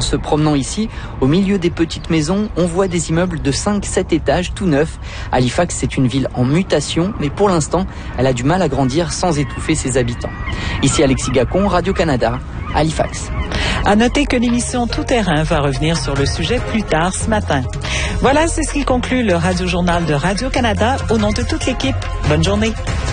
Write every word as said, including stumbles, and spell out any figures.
En se promenant ici, au milieu des petites maisons, on voit des immeubles de cinq sept étages tout neufs. Halifax, c'est une ville en mutation, mais pour l'instant, elle a du mal à grandir sans étouffer ses habitants. Ici Alexis Gacon, Radio-Canada, Halifax. À noter que l'émission Tout Terrain va revenir sur le sujet plus tard ce matin. Voilà, c'est ce qui conclut le Radio-Journal de Radio-Canada. Au nom de toute l'équipe, bonne journée.